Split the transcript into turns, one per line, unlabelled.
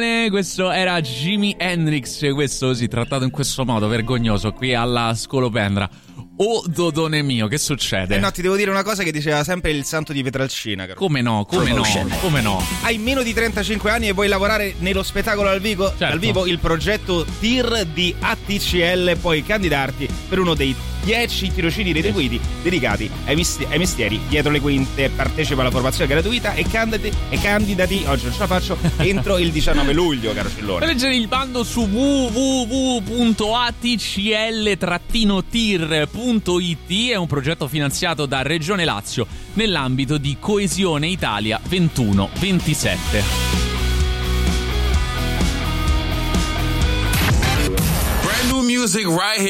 Questo era Jimi Hendrix, questo così trattato in questo modo vergognoso qui alla Scolopendra. Oh Dodone mio, che succede?
No, ti devo dire una cosa che diceva sempre il santo di Pietralcina, caro.
Come no?
Hai meno di 35 anni e vuoi lavorare nello spettacolo al vivo?
Certo.
Al vivo il progetto TIR di ATCL, puoi candidarti per uno dei 10 tirocini retribuiti dedicati ai mestieri dietro le quinte. Partecipa alla formazione gratuita e candidati, oggi non ce la faccio, entro il 19 luglio, caro Cillone.
Per leggere il bando su www.atcl-tir.it, è un progetto finanziato da Regione Lazio nell'ambito di Coesione Italia 21-27.
Brand new music right here.